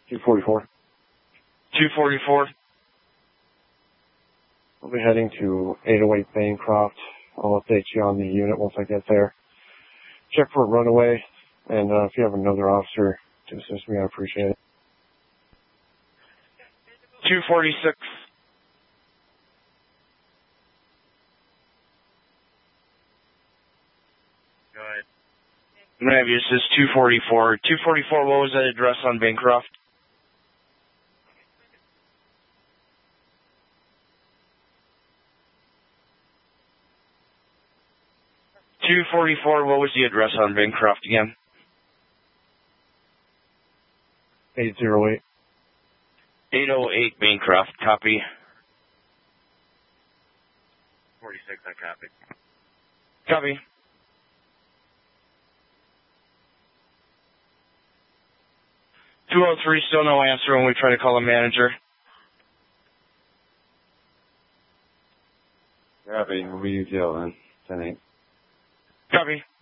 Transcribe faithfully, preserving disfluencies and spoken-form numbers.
two forty-four. two forty-four. I'll be heading to eight oh eight Bancroft. I'll update you on the unit once I get there. Check for a runaway, and uh, if you have another officer to assist me, I appreciate it. two forty-six. Go ahead. I'm going to have you assist two forty-four. two forty-four, what was that address on Bancroft? two forty-four, what was the address on Bancroft again? eight oh eight. eight oh eight Bancroft, copy. forty-six, I copy. Copy. two oh three, still no answer when we try to call a manager. Copy. We'll be U T L then. ten eight. Copy.